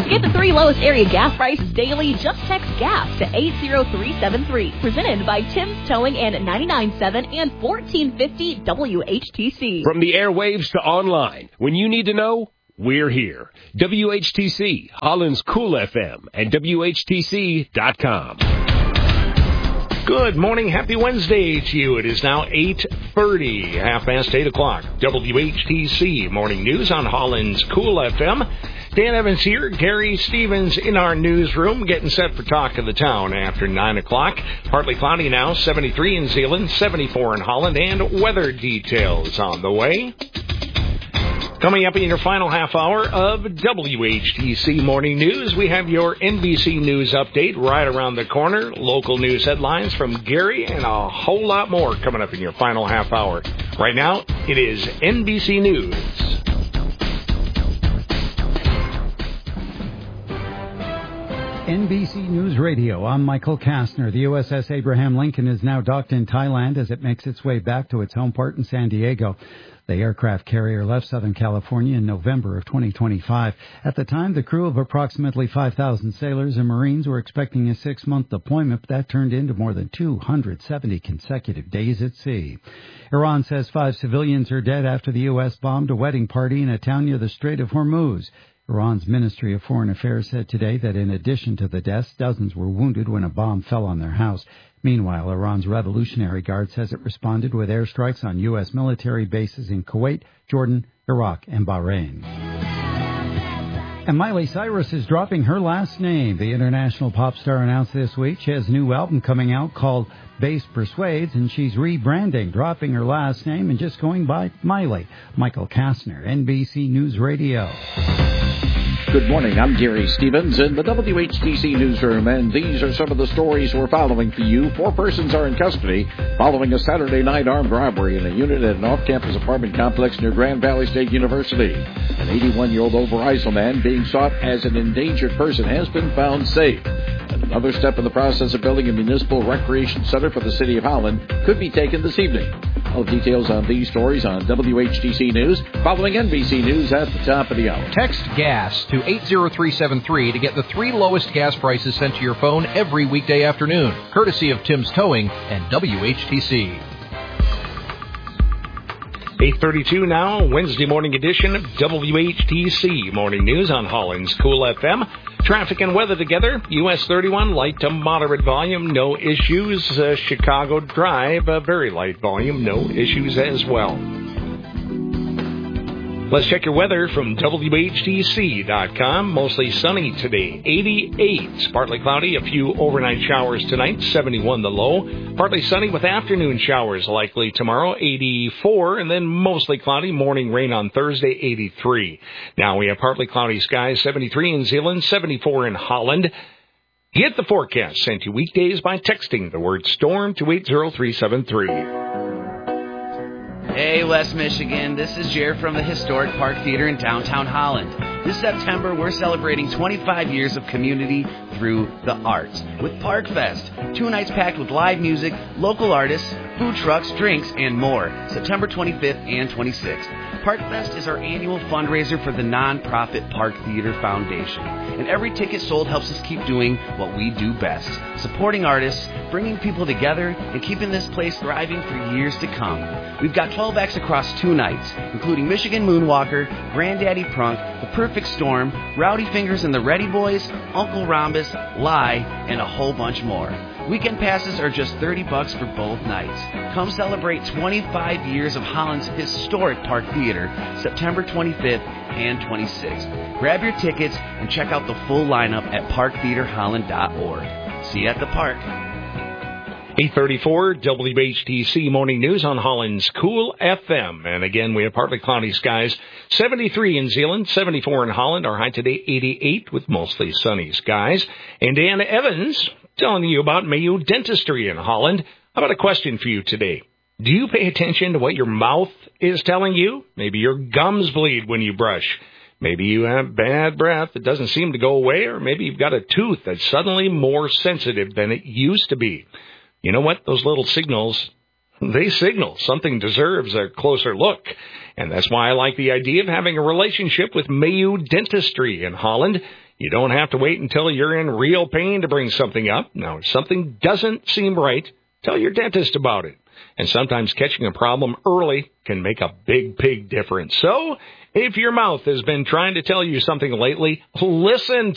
To get the 3 lowest area gas prices daily, just text GAS to 80373. Presented by Tim's Towing and 99.7 and 1450 WHTC. From the airwaves to online, when you need to know, we're here. WHTC, Holland's Cool FM, and WHTC.com. Good morning. Happy Wednesday to you. It is now 8:30, 8:30 WHTC Morning News on Holland's Cool FM. Dan Evans here, Gary Stevens in our newsroom, getting set for Talk of the Town after 9 o'clock. Partly cloudy now, 73 in Zeeland, 74 in Holland, and weather details on the way. Coming up in your final half hour of WHTC Morning News, we have your NBC News update right around the corner, local news headlines from Gary, and a whole lot more coming up in your final half hour. Right now, it is NBC News. NBC News Radio, I'm Michael Kastner. The USS Abraham Lincoln is now docked in Thailand as it makes its way back to its home port in San Diego. The aircraft carrier left Southern California in November of 2025. At the time, the crew of approximately 5,000 sailors and Marines were expecting a 6-month deployment, but that turned into more than 270 consecutive days at sea. Iran says 5 civilians are dead after the U.S. bombed a wedding party in a town near the Strait of Hormuz. Iran's Ministry of Foreign Affairs said today that in addition to the deaths, dozens were wounded when a bomb fell on their house. Meanwhile, Iran's Revolutionary Guard says it responded with airstrikes on U.S. military bases in Kuwait, Jordan, Iraq, and Bahrain. And Miley Cyrus is dropping her last name. The international pop star announced this week she has a new album coming out called Bass Persuades, and she's rebranding, dropping her last name and just going by Miley. Michael Kastner, NBC News Radio. Good morning. I'm Gary Stevens in the WHTC newsroom, and these are some of the stories we're following for you. 4 persons are in custody following a Saturday night armed robbery in a unit at an off-campus apartment complex near Grand Valley State University. An 81-year-old Overijssel man being sought as an endangered person has been found safe. Another step in the process of building a municipal recreation center for the city of Holland could be taken this evening. All details on these stories on WHTC News, following NBC News at the top of the hour. Text GAS to 80373 to get the 3 lowest gas prices sent to your phone every weekday afternoon, courtesy of Tim's Towing and WHTC. 8:32 now, Wednesday morning edition of WHTC Morning News on Holland's Cool FM. Traffic and weather together. US 31, light to moderate volume, no issues. Chicago Drive, very light volume, no issues as well. Let's check your weather from WHTC.com. Mostly sunny today, 88. Partly cloudy, a few overnight showers tonight, 71 the low. Partly sunny with afternoon showers likely tomorrow, 84. And then mostly cloudy, morning rain on Thursday, 83. Now we have partly cloudy skies, 73 in Zeeland, 74 in Holland. Get the forecast sent to you weekdays by texting the word storm to 80373. Hey, West Michigan, this is Jared from the historic Park Theater in downtown Holland. This September, we're celebrating 25 years of community through the arts with Park Fest. 2 nights packed with live music, local artists, food trucks, drinks, and more. September 25th and 26th. Park Fest is our annual fundraiser for the nonprofit Park Theater Foundation. And every ticket sold helps us keep doing what we do best. Supporting artists, bringing people together, and keeping this place thriving for years to come. We've got 12 acts across 2 nights, including Michigan Moonwalker, Granddaddy Prunk, The Perfect Storm, Rowdy Fingers and the Ready Boys, Uncle Rhombus, Lie, and a whole bunch more. Weekend passes are just $30 for both nights. Come celebrate 25 years of Holland's historic Park Theater, September 25th and 26th. Grab your tickets and check out the full lineup at parktheaterholland.org. See you at the park. 8:34 WHTC Morning News on Holland's Cool FM. And again, we have partly cloudy skies. 73 in Zeeland, 74 in Holland. Our high today, 88 with mostly sunny skies. And Dan Evans telling you about Mayo Dentistry in Holland. How about a question for you today? Do you pay attention to what your mouth is telling you? Maybe your gums bleed when you brush. Maybe you have bad breath that doesn't seem to go away. Or maybe you've got a tooth that's suddenly more sensitive than it used to be. You know what? Those little signals, they signal something deserves a closer look. And that's why I like the idea of having a relationship with Mayo Dentistry in Holland. You don't have to wait until you're in real pain to bring something up. Now, if something doesn't seem right, tell your dentist about it. And sometimes catching a problem early can make a big, big difference. So, if your mouth has been trying to tell you something lately, listen